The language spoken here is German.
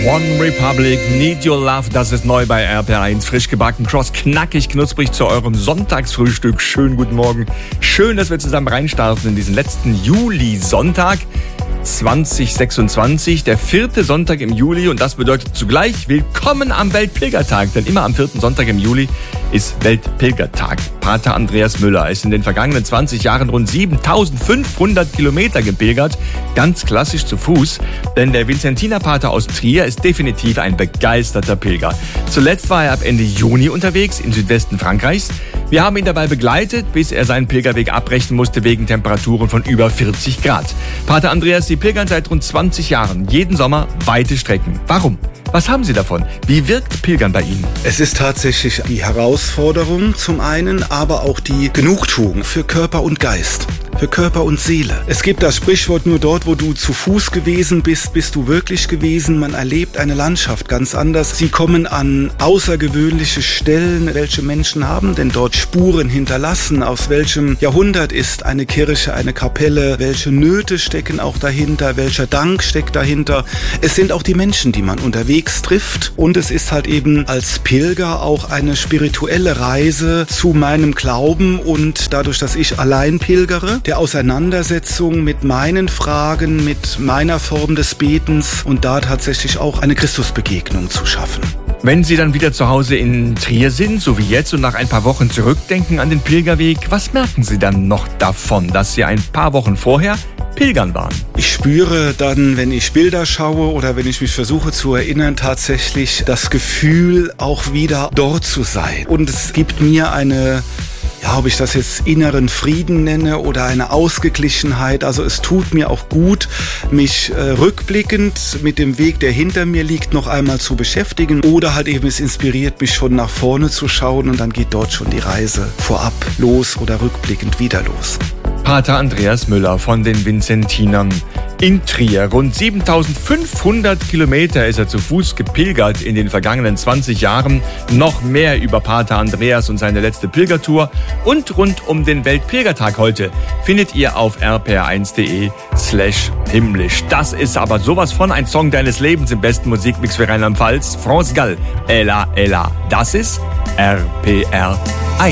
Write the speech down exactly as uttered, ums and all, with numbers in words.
One Republic, Need Your Love, das ist neu bei R P R eins. Frisch gebacken, cross, knackig, knusprig zu eurem Sonntagsfrühstück. Schönen guten Morgen. Schön, dass wir zusammen reinstarten in diesen letzten Juli-Sonntag zwanzig sechsundzwanzig, der vierte Sonntag im Juli, und das bedeutet zugleich willkommen am Weltpilgertag, denn immer am vierten Sonntag im Juli ist Weltpilgertag. Pater Andreas Müller ist in den vergangenen zwanzig Jahren rund siebentausendfünfhundert Kilometer gepilgert, ganz klassisch zu Fuß, denn der Vinzentinerpater aus Trier ist definitiv ein begeisterter Pilger. Zuletzt war er ab Ende Juni unterwegs im Südwesten Frankreichs. Wir haben ihn dabei begleitet, bis er seinen Pilgerweg abbrechen musste wegen Temperaturen von über vierzig Grad. Pater Andreas, Sie pilgern seit rund zwanzig Jahren, jeden Sommer weite Strecken. Warum? Was haben Sie davon? Wie wirkt Pilgern bei Ihnen? Es ist tatsächlich die Herausforderung zum einen, aber auch die Genugtuung für Körper und Geist. Für Körper und Seele. Es gibt das Sprichwort, nur dort, wo du zu Fuß gewesen bist, bist du wirklich gewesen. Man erlebt eine Landschaft ganz anders. Sie kommen an außergewöhnliche Stellen, welche Menschen haben denn dort Spuren hinterlassen. Aus welchem Jahrhundert ist eine Kirche, eine Kapelle? Welche Nöte stecken auch dahinter? Welcher Dank steckt dahinter? Es sind auch die Menschen, die man unterwegs trifft. Und es ist halt eben als Pilger auch eine spirituelle Reise zu meinem Glauben. Und dadurch, dass ich allein pilgere, der Auseinandersetzung mit meinen Fragen, mit meiner Form des Betens und da tatsächlich auch eine Christusbegegnung zu schaffen. Wenn Sie dann wieder zu Hause in Trier sind, so wie jetzt, und nach ein paar Wochen zurückdenken an den Pilgerweg, was merken Sie dann noch davon, dass Sie ein paar Wochen vorher pilgern waren? Ich spüre dann, wenn ich Bilder schaue oder wenn ich mich versuche zu erinnern, tatsächlich das Gefühl, auch wieder dort zu sein. Und es gibt mir eine, ja, ob ich das jetzt inneren Frieden nenne oder eine Ausgeglichenheit. Also es tut mir auch gut, mich äh, rückblickend mit dem Weg, der hinter mir liegt, noch einmal zu beschäftigen. Oder halt eben, es inspiriert mich schon nach vorne zu schauen und dann geht dort schon die Reise vorab los oder rückblickend wieder los. Pater Andreas Müller von den Vinzentinern in Trier. Rund siebentausendfünfhundert Kilometer ist er zu Fuß gepilgert in den vergangenen zwanzig Jahren. Noch mehr über Pater Andreas und seine letzte Pilgertour und rund um den Weltpilgertag heute findet ihr auf r p r eins punkt d e slash himmlisch. Das ist aber sowas von ein Song deines Lebens im besten Musikmix für Rheinland-Pfalz. France Gall, Ella, Ella. Das ist R P R eins.